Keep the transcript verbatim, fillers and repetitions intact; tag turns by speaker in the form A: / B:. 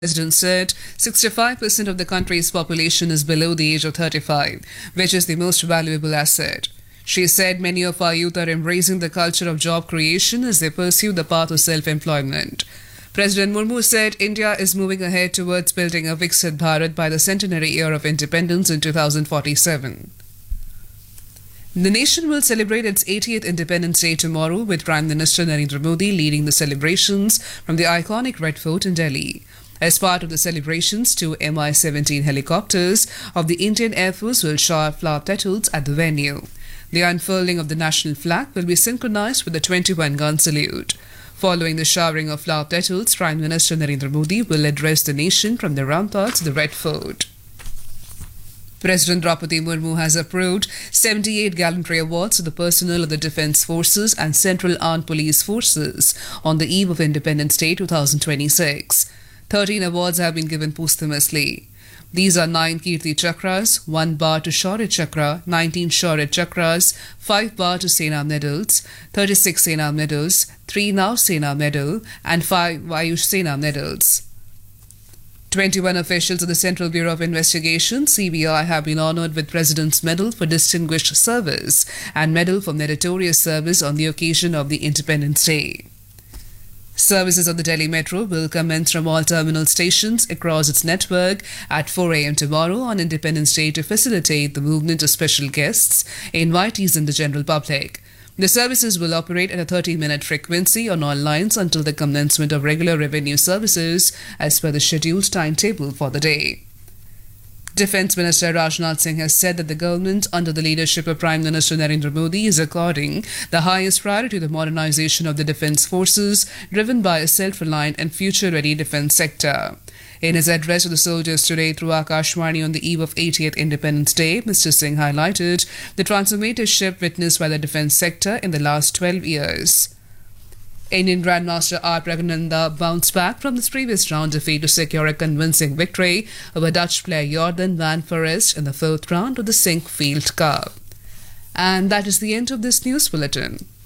A: President said sixty-five percent of the country's population is below the age of thirty-five, which is the most valuable asset. She said many of our youth are embracing the culture of job creation as they pursue the path of self-employment. President Murmu said India is moving ahead towards building a Viksit Bharat by the centenary year of independence in two thousand forty-seven. The nation will celebrate its eightieth Independence Day tomorrow, with Prime Minister Narendra Modi leading the celebrations from the iconic Red Fort in Delhi. As part of the celebrations, two M I seventeen helicopters of the Indian Air Force will shower flower petals at the venue. The unfurling of the national flag will be synchronized with the twenty-one gun salute. Following the showering of flower petals, Prime Minister Narendra Modi will address the nation from the ramparts of the Red Fort. President Draupadi Murmu has approved seventy-eight gallantry awards to the personnel of the Defence Forces and Central Armed Police Forces on the eve of Independence Day twenty twenty-six. thirteen awards have been given posthumously. These are nine Kirti Chakras, one Bar to Shaurya Chakra, nineteen Shaurya Chakras, five Bar to Sena Medals, thirty-six Sena Medals, three Nav Sena Medal, and five Vayu Sena Medals. twenty-one officials of the Central Bureau of Investigation (C B I) have been honoured with President's Medal for Distinguished Service and Medal for Meritorious Service on the occasion of the Independence Day. Services of the Delhi Metro will commence from all terminal stations across its network at four a.m. tomorrow on Independence Day to facilitate the movement of special guests, invitees and the general public. The services will operate at a thirty-minute frequency on all lines until the commencement of regular revenue services as per the scheduled timetable for the day. Defence Minister Rajnath Singh has said that the government, under the leadership of Prime Minister Narendra Modi, is according the highest priority to the modernisation of the defence forces, driven by a self-reliant and future-ready defence sector. In his address to the soldiers today through Akashvani on the eve of eightieth Independence Day, Mister Singh highlighted the transformative shift witnessed by the defence sector in the last twelve years. Indian Grandmaster R. Pragnanda bounced back from his previous round defeat to secure a convincing victory over Dutch player Jordan van Forest in the fourth round of the Sinquefield Cup. And that is the end of this news bulletin.